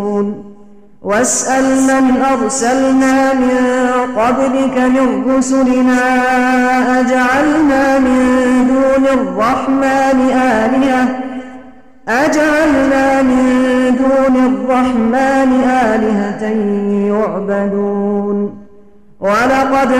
واسأل من أرسلنا من قبلك من رسلنا أجعلنا من دون الرحمن آلهة يعبدون ولقد